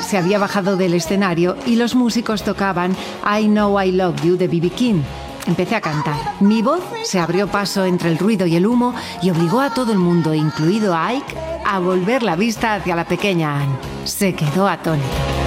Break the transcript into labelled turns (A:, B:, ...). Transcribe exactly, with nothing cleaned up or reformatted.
A: se había bajado del escenario y los músicos tocaban I Know I Love You de B B King. Empecé a cantar. Mi voz se abrió paso entre el ruido y el humo y obligó a todo el mundo, incluido a Ike, a volver la vista hacia la pequeña Anne. Se quedó atónita.